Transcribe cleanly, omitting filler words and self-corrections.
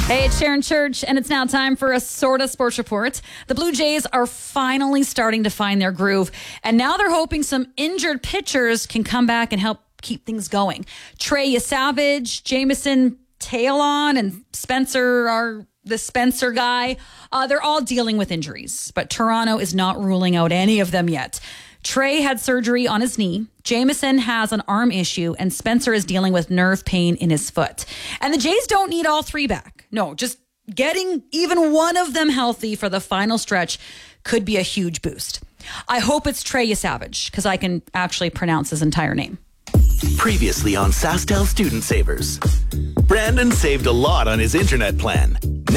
Hey, it's Sharon Church, and it's now time for a sorta sports report. The Blue Jays are finally starting to find their groove, and now they're hoping some injured pitchers can come back and help keep things going. Trey Yesavage, Jameson Taillon, and Spencer are the Spencer guy. They're all dealing with injuries, but Toronto is not ruling out any of them yet. Trey had surgery on his knee. Jameson has an arm issue, and Spencer is dealing with nerve pain in his foot. And the Jays don't need all three back. No, just getting even one of them healthy for the final stretch could be a huge boost. I hope it's Trey Yesavage, because I can actually pronounce his entire name. Previously on SaskTel Student Savers. Brandon saved a lot on his internet plan.